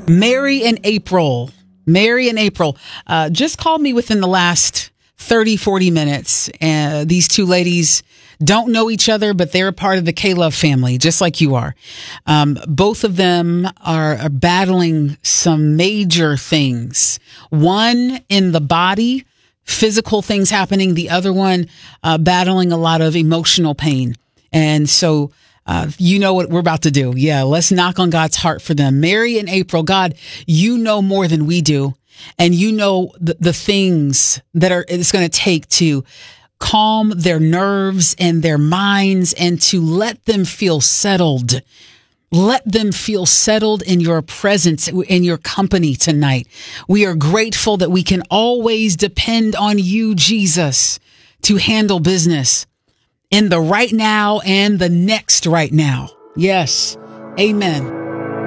Mary and April. Just called me within the last 30, 40 minutes. These two ladies don't know each other, but they're a part of the K-Love family, just like you are. Both of them are battling some major things. One in the body, physical things happening. The other one battling a lot of emotional pain. And so you know what we're about to do. Yeah, let's knock on God's heart for them. Mary and April, God, you know more than we do. And you know the things that it's going to take to calm their nerves and their minds and to let them feel settled. Let them feel settled in your presence, in your company tonight. We are grateful that we can always depend on you, Jesus, to handle business in the right now and the next right now. Yes. Amen.